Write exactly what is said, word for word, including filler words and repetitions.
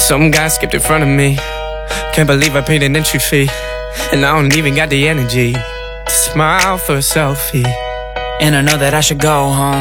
Some guy skipped in front of me. Can't believe I paid an entry fee, and I don't even got the energy to smile for a selfie. And I know that I should go home.